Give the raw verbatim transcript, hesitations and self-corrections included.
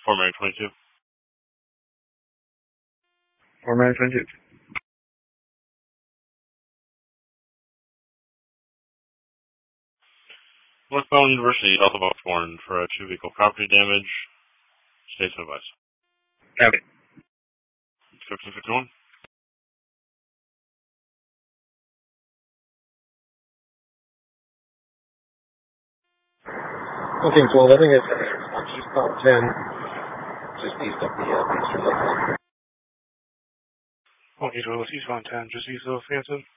Fort Mary twenty-two. Fort Mary twenty-two. Northbound University, south of Oxbourne, for a two-vehicle property damage. States of advice. Copy. fifteen fifty-one. fourteen twelve, I think it's eastbound ten, just east of the uh, Eastern Lakes. fourteen twelve, eastbound ten, just east of Hampton.